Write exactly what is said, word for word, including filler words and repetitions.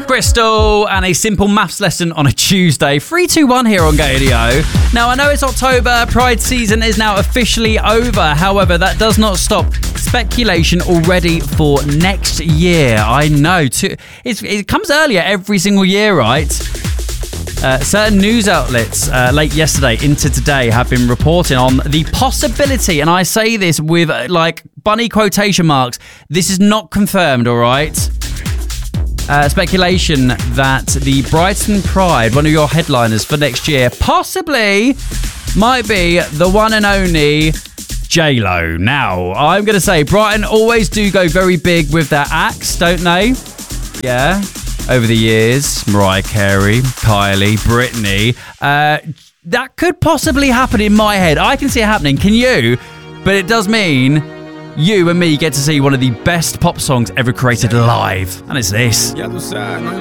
Crystal and a simple maths lesson on a Tuesday. three two one here on Gadio. Now, I know it's October. Pride season is now officially over. However, that does not stop speculation already for next year. I know. Too, it's, it comes earlier every single year, right? Uh, certain news outlets uh, late yesterday into today have been reporting on the possibility, and I say this with uh, like bunny quotation marks, this is not confirmed, all right? Uh, speculation that the Brighton Pride, one of your headliners for next year, possibly might be the one and only J-Lo. Now, I'm going to say Brighton always do go very big with their acts, don't they? Yeah. Over the years, Mariah Carey, Kylie, Britney. Uh, that could possibly happen in my head. I can see it happening. Can you? But it does mean you and me get to see one of the best pop songs ever created live. And it's this.